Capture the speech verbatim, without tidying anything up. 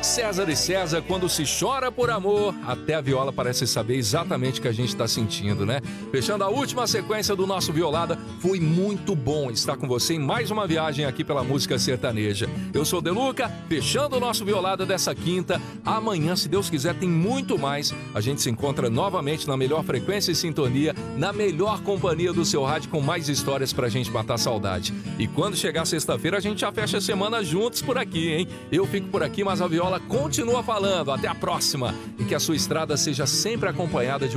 César e César, quando se chora por amor, até a viola parece saber exatamente o que a gente está sentindo, né? Fechando a última sequência do nosso Violada, foi muito bom estar com você em mais uma viagem aqui pela música sertaneja. Eu sou o Deluca, fechando o nosso Violada dessa quinta. Amanhã, se Deus quiser, tem muito mais. A gente se encontra novamente na melhor frequência e sintonia, na melhor companhia do seu rádio, com mais histórias pra gente matar saudade. E quando chegar sexta-feira, a gente já fecha a semana juntos por aqui, hein? Eu fico por aqui, mas a viola continua falando. Até a próxima, e que a sua estrada seja sempre acompanhada de